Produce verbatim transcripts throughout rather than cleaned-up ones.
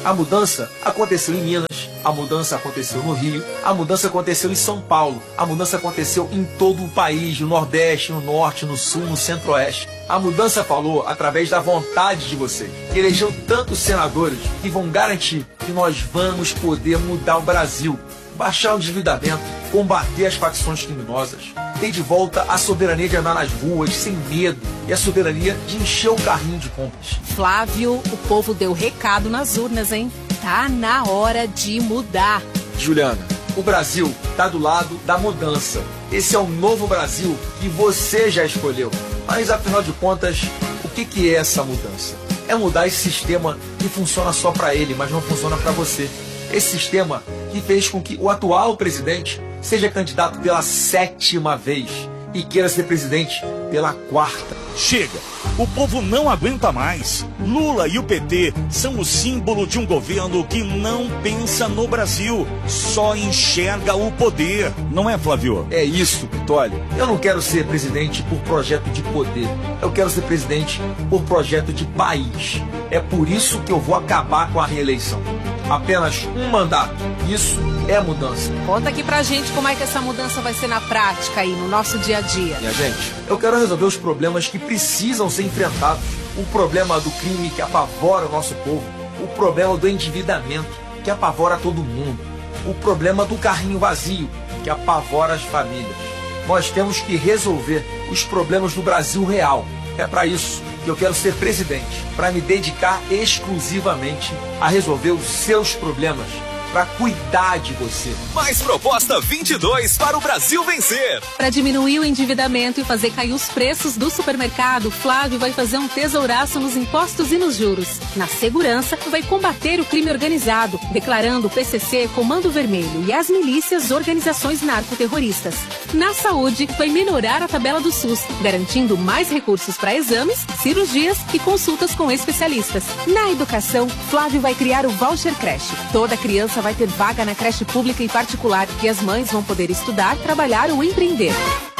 A mudança aconteceu em Minas, a mudança aconteceu no Rio, a mudança aconteceu em São Paulo, a mudança aconteceu em todo o país, no Nordeste, no Norte, no Sul, no Centro-Oeste. A mudança falou através da vontade de vocês, que elegeu tantos senadores que vão garantir que nós vamos poder mudar o Brasil, baixar o endividamento, combater as facções criminosas, ter de volta a soberania de andar nas ruas sem medo e a soberania de encher o carrinho de compras. Flávio, o povo deu recado nas urnas, hein? Tá na hora de mudar. Juliana, o Brasil tá do lado da mudança. Esse é o novo Brasil que você já escolheu. Mas, afinal de contas, o que, que é essa mudança? É mudar esse sistema que funciona só para ele, mas não funciona para você. Esse sistema que fez com que o atual presidente seja candidato pela sétima vez e queira ser presidente pela quarta. Chega! O povo não aguenta mais. Lula e o P T são o símbolo de um governo que não pensa no Brasil, só enxerga o poder. Não é, Flávio? É isso, Pitoli. Eu não quero ser presidente por projeto de poder. Eu quero ser presidente por projeto de país. É por isso que eu vou acabar com a reeleição. Apenas um mandato. Isso é mudança. Conta aqui pra gente como é que essa mudança vai ser na prática aí, no nosso dia a dia. Minha gente, eu quero resolver os problemas que precisam ser enfrentados. O problema do crime que apavora o nosso povo. O problema do endividamento, que apavora todo mundo. O problema do carrinho vazio, que apavora as famílias. Nós temos que resolver os problemas do Brasil real. É para isso que eu quero ser presidente, para me dedicar exclusivamente a resolver os seus problemas, para cuidar de você. Mais Proposta vinte e dois para o Brasil vencer. Para diminuir o endividamento e fazer cair os preços do supermercado, Flávio vai fazer um tesouraço nos impostos e nos juros. Na segurança, vai combater o crime organizado, declarando o P C C Comando Vermelho e as milícias organizações narcoterroristas. Na saúde, vai melhorar a tabela do SUS, garantindo mais recursos para exames, cirurgias e consultas com especialistas. Na educação, Flávio vai criar o Voucher Creche. Toda criança vai ter vaga na creche pública e particular e as mães vão poder estudar, trabalhar ou empreender.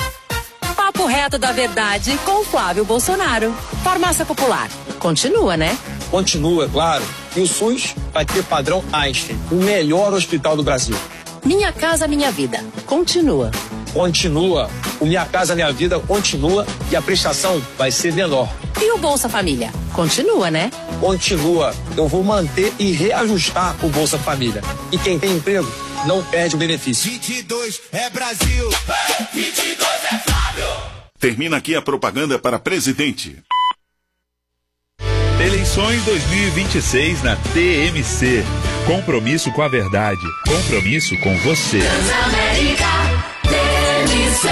Papo reto da verdade com Flávio Bolsonaro. Farmácia Popular. Continua, né? Continua, claro. E o SUS vai ter padrão Einstein, o melhor hospital do Brasil. Minha Casa Minha Vida. Continua. Continua. O Minha Casa Minha Vida continua e a prestação vai ser menor. E o Bolsa Família? Continua, né? Continua. Eu vou manter e reajustar o Bolsa Família. E quem tem emprego não perde o benefício. vinte e dois é Brasil. vinte e dois é Flávio. Termina aqui a propaganda para presidente. Eleições dois mil e vinte e seis na T M C. Compromisso com a verdade. Compromisso com você. Transamérica T M C.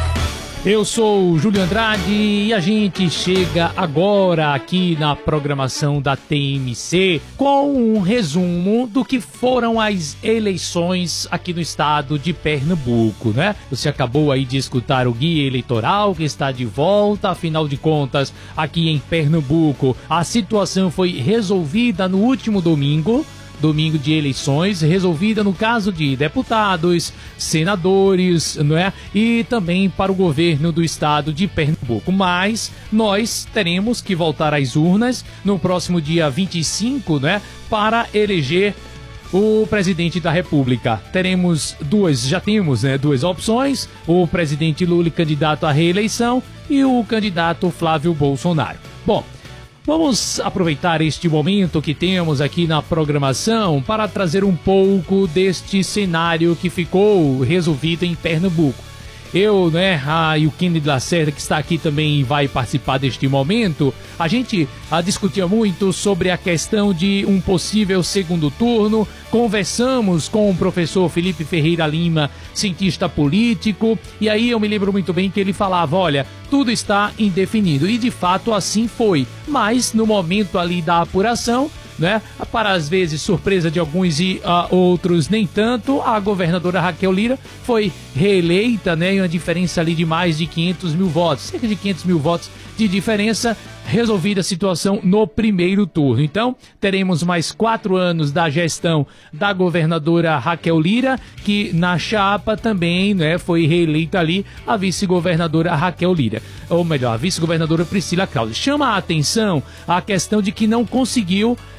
Eu sou o Júlio Andrade e a gente chega agora aqui na programação da T M C com um resumo do que foram as eleições aqui no estado de Pernambuco, né? Você acabou aí de escutar o guia eleitoral que está de volta, afinal de contas, aqui em Pernambuco, a situação foi resolvida no último domingo. Domingo de eleições, resolvida no caso de deputados, senadores, não é? E também para o governo do estado de Pernambuco. Mas nós teremos que voltar às urnas no próximo dia vinte e cinco, né? Para eleger o presidente da República. Teremos duas, já temos, né? Duas opções: o presidente Lula, candidato à reeleição, e o candidato Flávio Bolsonaro. Bom, vamos aproveitar este momento que temos aqui na programação para trazer um pouco deste cenário que ficou resolvido em Pernambuco. Eu, né, ah, e o Kennedy Lacerda, que está aqui também e vai participar deste momento, a gente ah, discutia muito sobre a questão de um possível segundo turno. Conversamos com o professor Felipe Ferreira Lima, cientista político, e aí eu me lembro muito bem que ele falava, olha, tudo está indefinido, e de fato assim foi, mas no momento ali da apuração, né, para às vezes surpresa de alguns e uh, outros nem tanto, a governadora Raquel Lira foi reeleita, né, em uma diferença ali de mais de quinhentos mil votos, cerca de quinhentos mil votos de diferença, resolvida a situação no primeiro turno. Então, teremos mais quatro anos da gestão da governadora Raquel Lira, que na chapa também, né, foi reeleita ali a vice-governadora Raquel Lira, ou melhor, a vice-governadora Priscila Krause. Chama a atenção a questão de que não conseguiu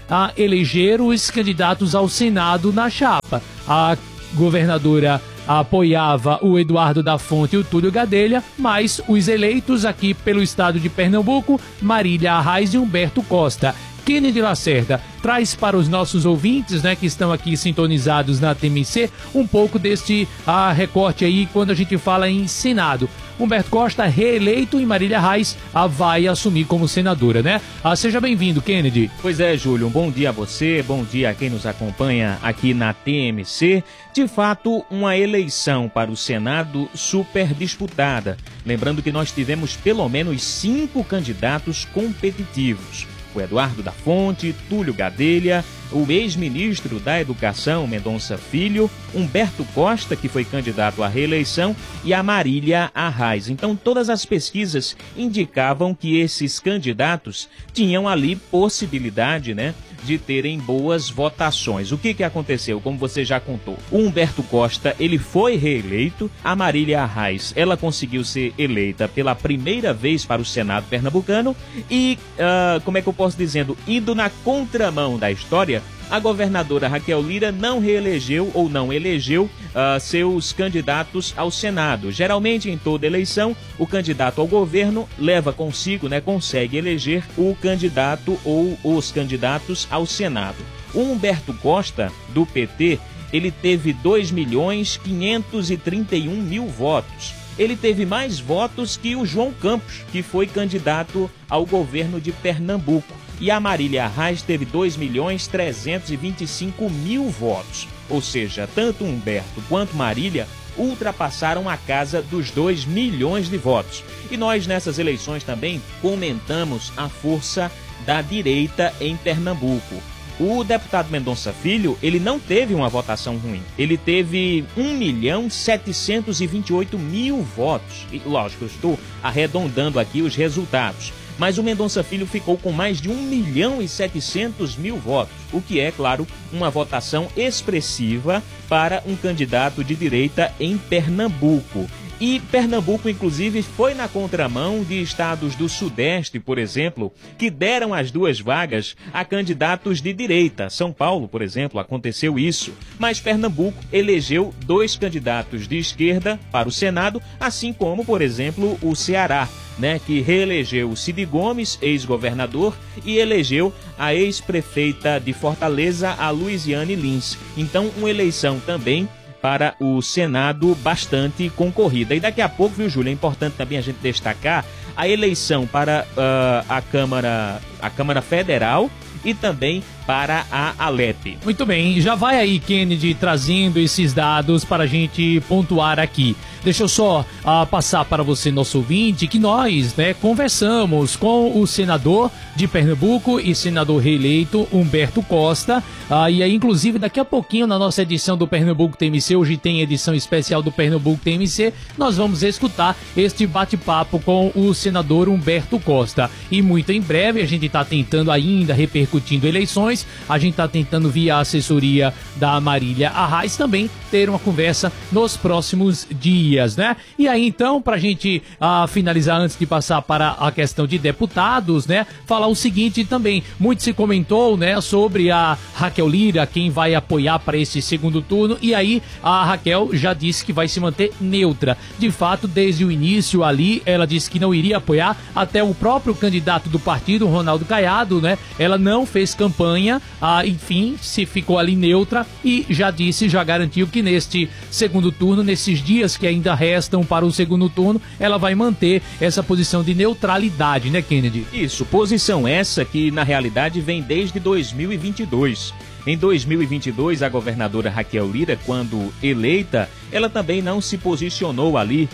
a eleger os candidatos ao Senado na chapa. A governadora apoiava o Eduardo da Fonte e o Túlio Gadelha, mas os eleitos aqui pelo estado de Pernambuco, Marília Arraes e Humberto Costa. Kennedy Lacerda traz para os nossos ouvintes, né, que estão aqui sintonizados na T M C, um pouco deste ah, recorte aí quando a gente fala em Senado. Humberto Costa reeleito e Marília Arraes ah, vai assumir como senadora, né? Ah, seja bem-vindo, Kennedy. Pois é, Júlio, um bom dia a você, bom dia a quem nos acompanha aqui na T M C. De fato, uma eleição para o Senado super disputada. Lembrando que nós tivemos pelo menos cinco candidatos competitivos. O Eduardo da Fonte, Túlio Gadelha, o ex-ministro da Educação, Mendonça Filho, Humberto Costa, que foi candidato à reeleição, e a Marília Arraes. Então, todas as pesquisas indicavam que esses candidatos tinham ali possibilidade, né, de terem boas votações. O que que aconteceu? Como você já contou, o Humberto Costa, ele foi reeleito, a Marília Arraes, ela conseguiu ser eleita pela primeira vez para o Senado pernambucano e, uh, como é que eu posso dizendo, indo na contramão da história, a governadora Raquel Lira não reelegeu ou não elegeu uh, seus candidatos ao Senado. Geralmente, em toda eleição, o candidato ao governo leva consigo, né, consegue eleger o candidato ou os candidatos ao Senado. O Humberto Costa, do P T, ele teve dois milhões quinhentos e trinta e um mil votos. Ele teve mais votos que o João Campos, que foi candidato ao governo de Pernambuco. E a Marília Arraes teve dois milhões trezentos e vinte e cinco mil votos. Ou seja, tanto Humberto quanto Marília ultrapassaram a casa dos dois milhões de votos. E nós nessas eleições também comentamos a força da direita em Pernambuco. O deputado Mendonça Filho, ele não teve uma votação ruim. Ele teve um milhão setecentos e vinte e oito mil votos. E, lógico, eu estou arredondando aqui os resultados. Mas o Mendonça Filho ficou com mais de um milhão e setecentos mil votos, o que é, claro, uma votação expressiva para um candidato de direita em Pernambuco. E Pernambuco, inclusive, foi na contramão de estados do Sudeste, por exemplo, que deram as duas vagas a candidatos de direita. São Paulo, por exemplo, aconteceu isso. Mas Pernambuco elegeu dois candidatos de esquerda para o Senado, assim como, por exemplo, o Ceará, né, que reelegeu o Cid Gomes, ex-governador, e elegeu a ex-prefeita de Fortaleza, a Luiziane Lins. Então, uma eleição também para o Senado bastante concorrida. E daqui a pouco, viu, Júlio, é importante também a gente destacar a eleição para uh, a Câmara, a Câmara Federal e também para a Alep. Muito bem, já vai aí, Kennedy, trazendo esses dados para a gente pontuar aqui. Deixa eu só uh, passar para você, nosso ouvinte, que nós, né, conversamos com o senador de Pernambuco e senador reeleito Humberto Costa, uh, e aí, inclusive, daqui a pouquinho, na nossa edição do Pernambuco T M C, hoje tem edição especial do Pernambuco T M C, nós vamos escutar este bate-papo com o senador Humberto Costa. E muito em breve, a gente está tentando ainda, repercutindo eleições, a gente está tentando, via assessoria da Marília Arraes, também ter uma conversa nos próximos dias, né? E aí, então, para a gente uh, finalizar, antes de passar para a questão de deputados, né, falar o seguinte também, muito se comentou, né, sobre a Raquel Lira, quem vai apoiar para esse segundo turno, e aí a Raquel já disse que vai se manter neutra. De fato, desde o início ali, ela disse que não iria apoiar, até o próprio candidato do partido, Ronaldo Caiado, né, ela não fez campanha, ah, enfim, se ficou ali neutra e já disse, já garantiu que neste segundo turno, nesses dias que ainda restam para o segundo turno, ela vai manter essa posição de neutralidade, né, Kennedy? Isso, posição essa que na realidade vem desde dois mil e vinte e dois. Em dois mil e vinte e dois, a governadora Raquel Lira, quando eleita, ela também não se posicionou ali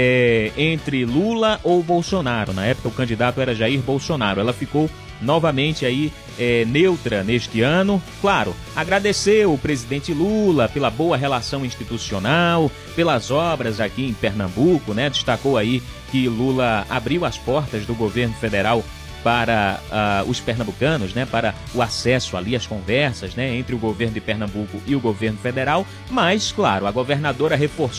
é, entre Lula ou Bolsonaro. Na época, o candidato era Jair Bolsonaro. Ela ficou novamente aí é, neutra neste ano. Claro, agradeceu o presidente Lula pela boa relação institucional, pelas obras aqui em Pernambuco, né? Destacou aí que Lula abriu as portas do governo federal para uh, os pernambucanos, né, para o acesso ali às conversas, né, entre o governo de Pernambuco e o governo federal, mas, claro, a governadora reforçou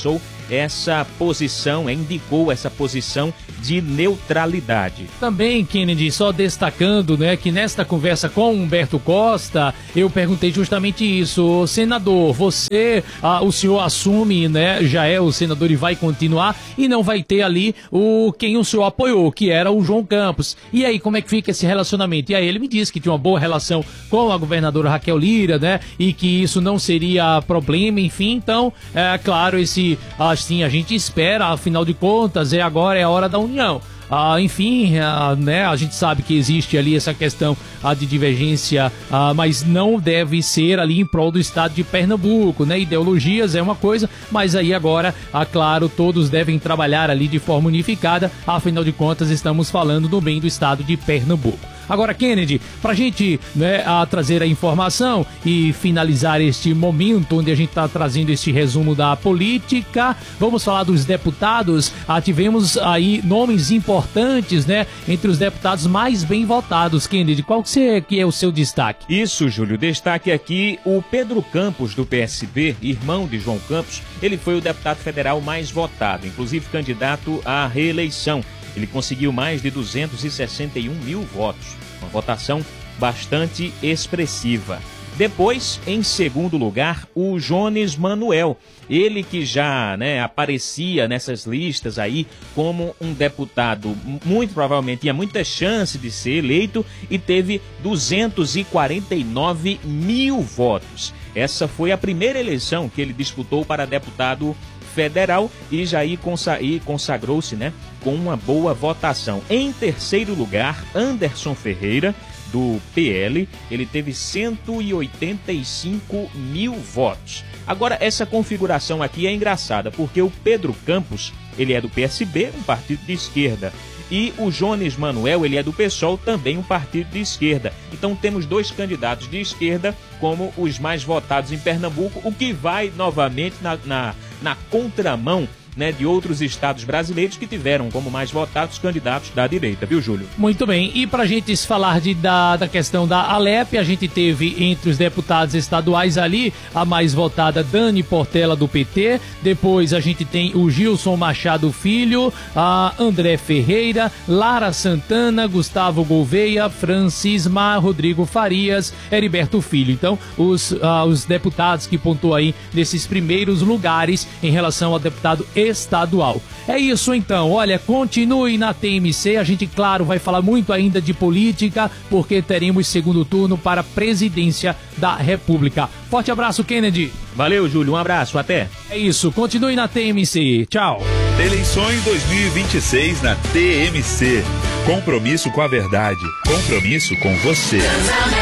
essa posição, indicou essa posição de neutralidade. Também, Kennedy, só destacando, né, que nesta conversa com Humberto Costa, eu perguntei justamente isso. Senador, você, ah, o senhor assume, né, já é o senador e vai continuar, e não vai ter ali o quem o senhor apoiou, que era o João Campos. E aí, como é que fica esse relacionamento? E aí ele me disse que tinha uma boa relação com a governadora Raquel Lira, né, e que isso não seria problema, enfim. Então, é claro, esse, assim, a gente espera, afinal de contas, é agora é a hora da união. Ah, enfim, ah, né, a gente sabe que existe ali essa questão ah, de divergência, ah, mas não deve ser ali em prol do estado de Pernambuco, né? Ideologias é uma coisa, mas aí agora, ah, claro, todos devem trabalhar ali de forma unificada, afinal de contas estamos falando do bem do estado de Pernambuco. Agora, Kennedy, pra gente, né, a trazer a informação e finalizar este momento onde a gente tá trazendo este resumo da política, vamos falar dos deputados. Ah, tivemos aí nomes importantes, né, entre os deputados mais bem votados. Kennedy, qual que, você, que é o seu destaque? Isso, Júlio, destaque aqui o Pedro Campos, do P S B, irmão de João Campos. Ele foi o deputado federal mais votado, inclusive candidato à reeleição. Ele conseguiu mais de duzentos e sessenta e um mil votos, uma votação bastante expressiva. Depois, em segundo lugar, o Jones Manuel, ele que já, né, aparecia nessas listas aí como um deputado, muito provavelmente tinha muita chance de ser eleito e teve duzentos e quarenta e nove mil votos. Essa foi a primeira eleição que ele disputou para deputado federal e já aí consagrou-se, né, com uma boa votação. Em terceiro lugar, Anderson Ferreira, do P L, ele teve cento e oitenta e cinco mil votos. Agora, essa configuração aqui é engraçada, porque o Pedro Campos, ele é do P S B, um partido de esquerda, e o Jones Manuel, ele é do PSOL, também um partido de esquerda. Então temos dois candidatos de esquerda como os mais votados em Pernambuco, o que vai novamente na, na, na contramão, né, de outros estados brasileiros que tiveram como mais votados candidatos da direita, viu, Júlio? Muito bem, e para a gente falar de, da, da questão da Alep, a gente teve entre os deputados estaduais ali a mais votada Dani Portela, do P T, depois a gente tem o Gilson Machado Filho, a André Ferreira, Lara Santana, Gustavo Gouveia, Francisma, Rodrigo Farias, Heriberto Filho. Então, os, uh, os deputados que pontuam aí nesses primeiros lugares em relação ao deputado estadual. É isso então, olha, continue na T M C, a gente, claro, vai falar muito ainda de política, porque teremos segundo turno para a presidência da República. Forte abraço, Kennedy. Valeu, Júlio, um abraço, até. É isso, continue na T M C, tchau. Eleições dois mil e vinte e seis na T M C. Compromisso com a verdade, compromisso com você.